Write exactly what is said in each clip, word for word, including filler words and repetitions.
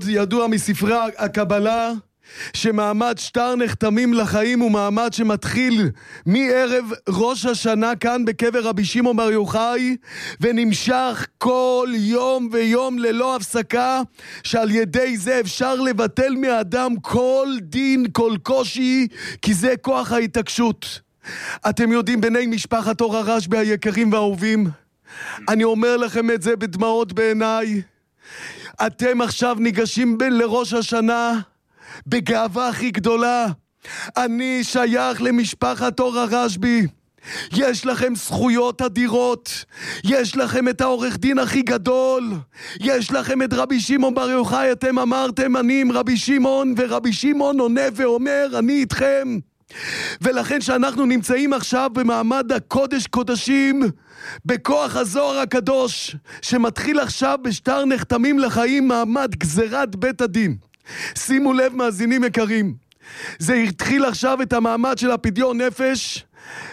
ידוע מספרי הקבלה שמעמד שטר נחתמים לחיים הוא מעמד שמתחיל מערב ראש השנה כאן בקבר רבי שמעון בר יוחאי ונמשך כל יום ויום ללא הפסקה, שעל ידי זה אפשר לבטל מאדם כל דין, כל קושי, כי זה כוח ההתעקשות. אתם יודעים, בני משפחת אור הרשב"י היקרים והאהובים, אני אומר לכם את זה בדמעות בעיניי, אתם עכשיו ניגשים בין לראש השנה בגאווה הכי גדולה. אני שייך למשפחת אור הרשב"י, יש לכם זכויות אדירות, יש לכם את העורך דין הכי גדול, יש לכם את רבי שמעון בר יוחאי. אתם אמרתם אני עם רבי שמעון, ורבי שמעון עונה ואומר אני איתכם. ולכן שאנחנו נמצאים עכשיו במעמד הקודש קודשים, בכוח הזוהר הקדוש שמתחיל עכשיו בשטר נחתמים לחיים, מעמד גזירת בית הדין. שימו לב מאזינים יקרים, זה התחיל עכשיו את המעמד של הפדיון נפש,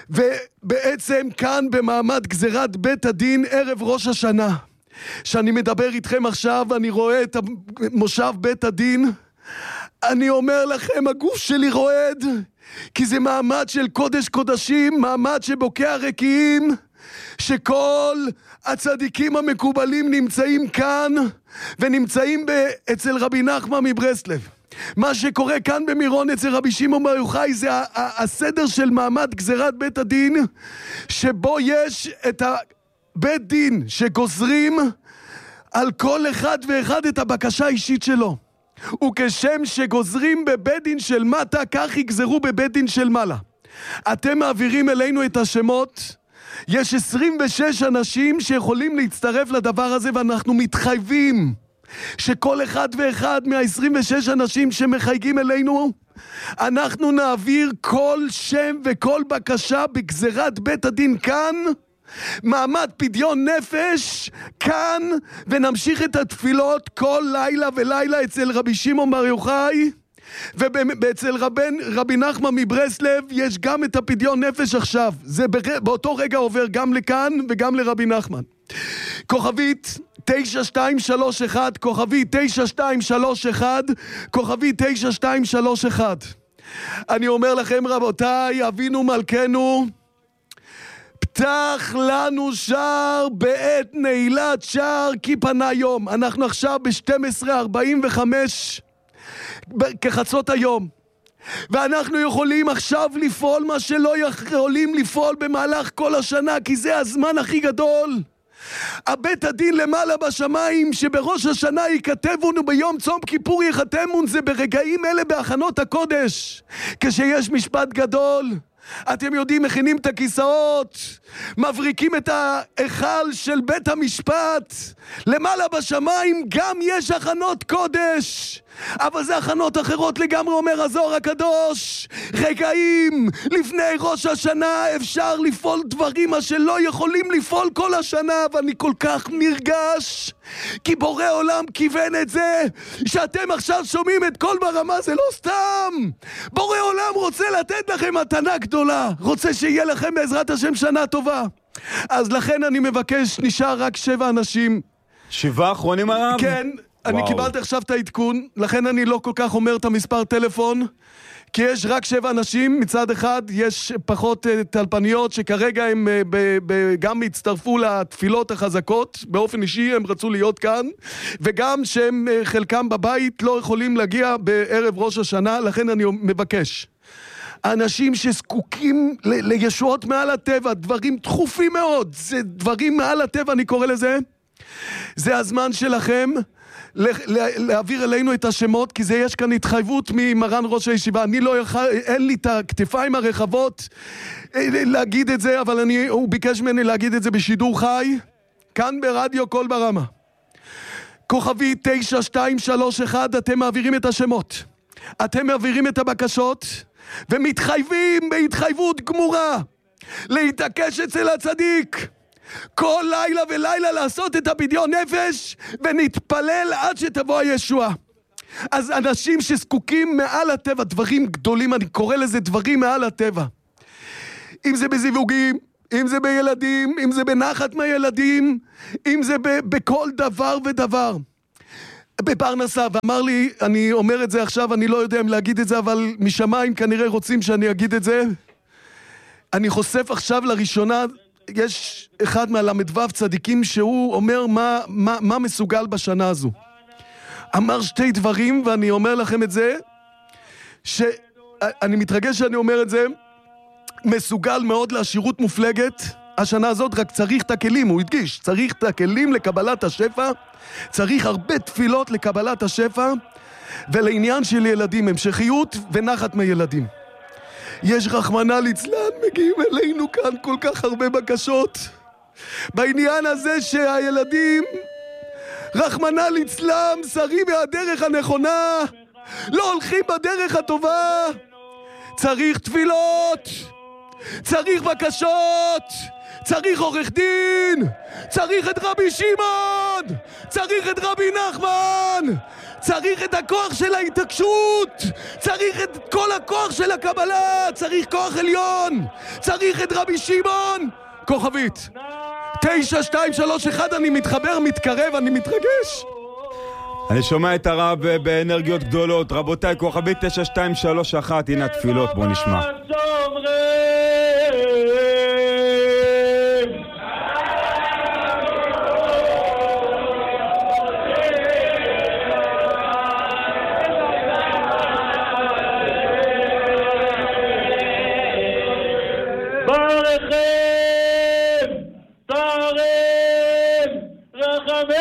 ובעצם כאן במעמד גזירת בית הדין ערב ראש השנה שאני מדבר איתכם עכשיו, אני רואה את מושב בית הדין, אני אומר לכם הגוף שלי רועד, כי זה מעמד של קודש קודשים, מעמד שבוקע רקיעים, שכל הצדיקים המקובלים נמצאים כאן ונמצאים אצל רבי נחמן מברסלב. מה שקורה כאן במירון אצל רבי שמעון בר יוחאי זה הסדר של מעמד גזירת בית הדין, שבו יש את הבית דין שגוזרים על כל אחד ואחד את הבקשה האישית שלו, וכשם שגוזרים בבית דין של מטה, כך יגזרו בבית דין של מעלה. אתם מעבירים אלינו את השמות, יש עשרים ושש אנשים שיכולים להצטרף לדבר הזה, ואנחנו מתחייבים שכל אחד ואחד מה-עשרים ושש אנשים שמחייגים אלינו, אנחנו נעביר כל שם וכל בקשה בגזירת בית הדין כאן, מעמד פדיון נפש כאן, ונמשיך את התפילות כל לילה ולילה אצל רבי שמעון בר יוחאי, ואצל רבן, רבי נחמן מברסלב יש גם את הפדיון נפש עכשיו. זה באותו רגע עובר גם לכאן וגם לרבי נחמן. כוכבית תשע שתיים שלוש אחת, כוכבית תשע שתיים שלוש אחת, כוכבית תשע שתיים שלוש אחת. אני אומר לכם רבותיי, אבינו מלכנו, פתח לנו שער בעת נעילת שער כי פנה יום. אנחנו עכשיו ב-שתים עשרה ארבעים וחמש כחצות היום, ואנחנו יכולים עכשיו לפעול מה שלא יכולים לפעול במהלך כל השנה, כי זה הזמן הכי גדול. הבית הדין למעלה בשמיים שבראש השנה ייכתבונו, ביום צום כיפור יחתמון, זה ברגעים אלה בהכנות הקודש, כשיש משפט גדול. אתם יודעים, מכינים את הכיסאות, מבריקים את ההיכל של בית המשפט. למעלה בשמיים גם יש הכנות קודש, אבל זה הכנות אחרות לגמרי, אומר הזוהר הקדוש. רגעים לפני ראש השנה אפשר לפעול דברים מה שלא יכולים לפעול כל השנה, ואני כל כך נרגש כי בורא עולם כיוון את זה שאתם עכשיו שומעים את כל ברמה. זה לא סתם, בורא עולם רוצה לתת לכם מתנה גדולה, רוצה שיהיה לכם בעזרת השם שנה טובה. אז לכן אני מבקש, נשאר רק שבע אנשים. שבעה אחרונים הרב? כן, אני קיבלתי עכשיו את העדכון, לכן אני לא כל כך אומר את המספר טלפון, כי יש רק שבע אנשים. מצד אחד יש פחות טלפניות שכרגע הם ב- ב- גם הצטרפו לתפילות החזקות, באופן אישי הם רצו להיות כאן, וגם שהם חלקם בבית לא יכולים להגיע בערב ראש השנה. לכן אני מבקש, אנשים שזקוקים ל- לישועות מעל הטבע, דברים דחופים מאוד, זה דברים מעל הטבע אני קורא לזה, זה הזמן שלכם להעביר אלינו את השמות, כי זה יש כאן התחייבות ממרן ראש הישיבה. אני לא יכול, אין לי את הכתפיים הרחבות להגיד את זה, אבל אני, הוא ביקש ממני להגיד את זה בשידור חי כאן ברדיו קול ברמה. כוכבי תשע שתיים שלוש אחת, אתם מעבירים את השמות, אתם מעבירים את הבקשות ומתחייבים בהתחייבות גמורה להתעקש אצל הצדיק כל לילה ולילה לעשות את הפדיון נפש, ונתפלל עד שתבוא הישועה. אז אנשים שזקוקים מעל הטבע, דברים גדולים, אני קורא לזה דברים מעל הטבע, אם זה בזיווגים, אם זה בילדים, אם זה בנחת מהילדים, אם זה ב- בכל דבר ודבר. בפרנסה, ואמר לי, אני אומר את זה עכשיו, אני לא יודע אם להגיד את זה, אבל משמיים כנראה רוצים שאני אגיד את זה. אני חושף עכשיו לראשונה, יש אחד מהלמדו"ב צדיקים שהוא אומר מה, מה, מה מסוגל בשנה הזו. אמר שתי דברים, ואני אומר לכם את זה, שאני מתרגש שאני אומר את זה, מסוגל מאוד לעשירות מופלגת, השנה הזאת רק צריך את הכלים, הוא הדגיש, צריך את הכלים לקבלת השפע, צריך הרבה תפילות לקבלת השפע, ולעניין של ילדים, המשכיות ונחת מילדים. יש רחמנא ליצלן, מגיעים אלינו כאן כל כך הרבה בקשות, בעניין הזה שהילדים, רחמנא ליצלן, שרים מהדרך הנכונה, לא הולכים בדרך הטובה, צריך תפילות, צריך בקשות, צריך עורך דין, צריך את רבי שמעון, צריך את רבי נחמן, צריך את הכוח של ההתעקשות, צריך את כל הכוח של הקבלה, צריך כוח עליון, צריך את רבי שמעון. כוכבית תשע שתיים שלוש אחד, אני מתחבר, מתקרב, אני מתרגש. אני שומע את הרב באנרגיות גדולות. רבותיי, כוכבית תשע שתיים שלוש אחת, הנה התפילות, בואו נשמע.